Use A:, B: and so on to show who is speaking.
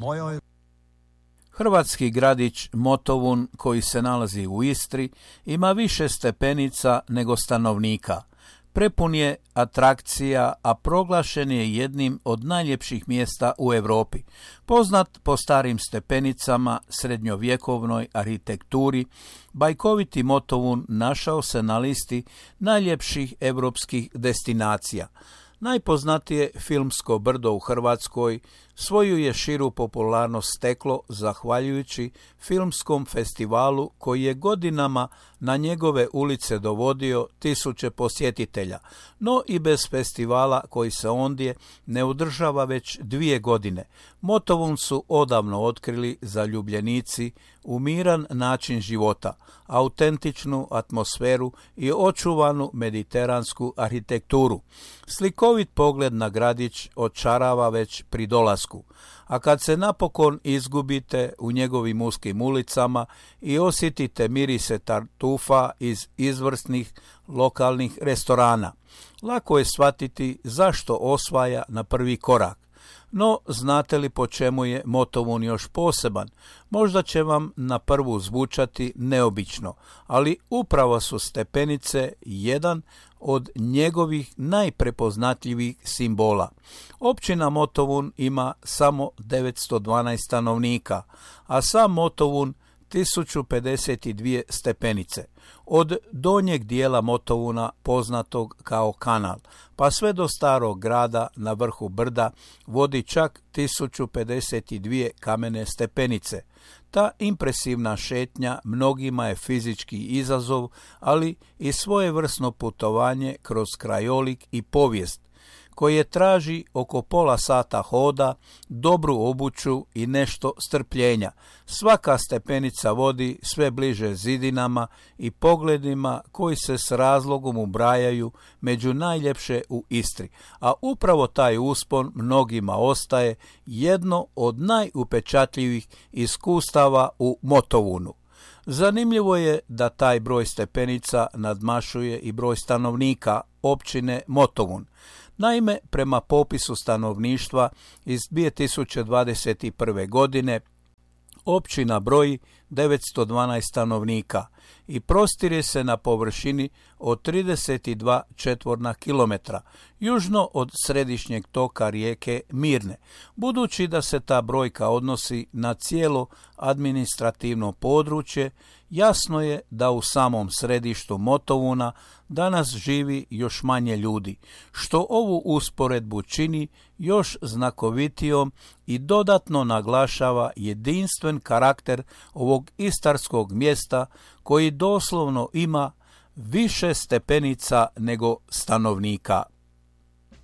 A: mojoj.
B: Hrvatski gradić Motovun, koji se nalazi u Istri, ima više stepenica nego stanovnika. Prepun je atrakcija, a proglašen je jednim od najljepših mjesta u Europi. Poznat po starim stepenicama, srednjovjekovnoj arhitekturi, bajkoviti Motovun našao se na listi najljepših europskih destinacija. Najpoznatije filmsko brdo u Hrvatskoj svoju je širu popularnost steklo zahvaljujući filmskom festivalu koji je godinama na njegove ulice dovodio tisuće posjetitelja, no i bez festivala koji se ondje ne održava već 2 godine. Motovun su odavno otkrili zaljubljenici u miran način života, autentičnu atmosferu i očuvanu mediteransku arhitekturu. Slikovit pogled na gradić očarava već pri dolasku, a kad se napokon izgubite u njegovim uskim ulicama i osjetite mirise tartufa iz izvrsnih lokalnih restorana, lako je shvatiti zašto osvaja na prvi korak. No, znate li po čemu je Motovun još poseban? Možda će vam na prvu zvučati neobično, ali upravo su stepenice jedan od njegovih najprepoznatljivijih simbola. Općina Motovun ima samo 912 stanovnika, a sam Motovun 1052 stepenice. Od donjeg dijela Motovuna, poznatog kao kanal, pa sve do starog grada na vrhu brda vodi čak 1052 kamene stepenice. Ta impresivna šetnja mnogima je fizički izazov, ali i svojevrsno putovanje kroz krajolik i povijest, koje traži oko pola sata hoda, dobru obuću i nešto strpljenja. Svaka stepenica vodi sve bliže zidinama i pogledima koji se s razlogom ubrajaju među najljepše u Istri, a upravo taj uspon mnogima ostaje jedno od najupečatljivih iskustava u Motovunu. Zanimljivo je da taj broj stepenica nadmašuje i broj stanovnika općine Motovun. Naime, prema popisu stanovništva iz 2021. godine, općina broji 912 stanovnika i prostire se na površini od 32 četvorna kilometra, južno od središnjeg toka rijeke Mirne. Budući da se ta brojka odnosi na cijelo administrativno područje, jasno je da u samom središtu Motovuna danas živi još manje ljudi, što ovu usporedbu čini još znakovitijom i dodatno naglašava jedinstven karakter ovog istarskog mjesta koji doslovno ima više stepenica nego stanovnika.